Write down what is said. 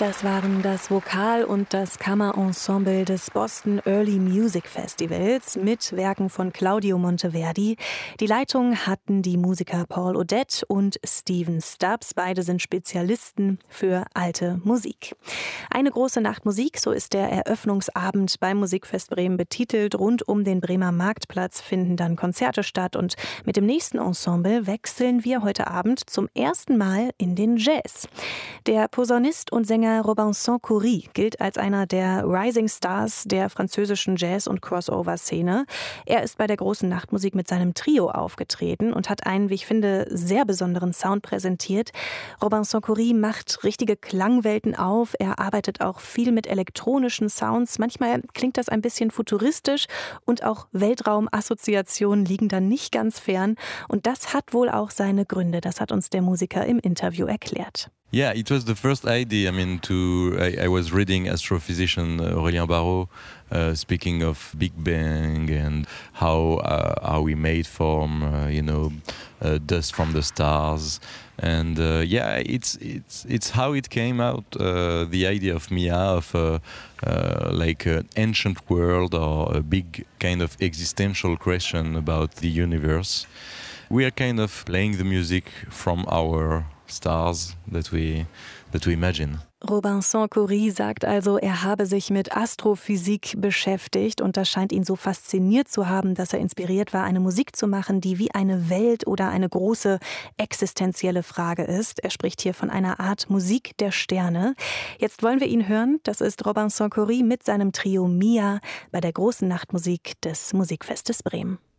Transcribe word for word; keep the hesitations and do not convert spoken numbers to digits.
Das waren das Vokal- und das Kammerensemble des Boston Early Music Festivals mit Werken von Claudio Monteverdi. Die Leitung hatten die Musiker Paul Odette und Steven Stubbs. Beide sind Spezialisten für alte Musik. Eine große Nacht Musik, so ist der Eröffnungsabend beim Musikfest Bremen betitelt. Rund um den Bremer Marktplatz finden dann Konzerte statt. Und mit dem nächsten Ensemble wechseln wir heute Abend zum ersten Mal in den Jazz. Der Posaunist und Sänger Robinson Khoury gilt als einer der Rising Stars der französischen Jazz- und Crossover-Szene. Er ist bei der großen Nachtmusik mit seinem Trio aufgetreten und hat einen, wie ich finde, sehr besonderen Sound präsentiert. Robinson Khoury macht richtige Klangwelten auf. Er arbeitet auch viel mit elektronischen Sounds. Manchmal klingt das ein bisschen futuristisch und auch Weltraumassoziationen liegen da nicht ganz fern. Und das hat wohl auch seine Gründe. Das hat uns der Musiker im Interview erklärt. Yeah, it was the first idea. I mean, to I, I was reading astrophysician Aurélien Barraud uh, speaking of Big Bang and how uh, how we made from uh, you know uh, dust from the stars, and uh, yeah, it's it's it's how it came out. Uh, the idea of Mia of uh, uh, like an ancient world or a big kind of existential question about the universe. We are kind of playing the music from our stars that we that we imagine. Robinson Khoury sagt also, er habe sich mit Astrophysik beschäftigt und das scheint ihn so fasziniert zu haben, dass er inspiriert war, eine Musik zu machen, die wie eine Welt oder eine große existenzielle Frage ist. Er spricht hier von einer Art Musik der Sterne. Jetzt wollen wir ihn hören. Das ist Robinson Khoury mit seinem Trio Mia bei der großen Nachtmusik des Musikfestes Bremen.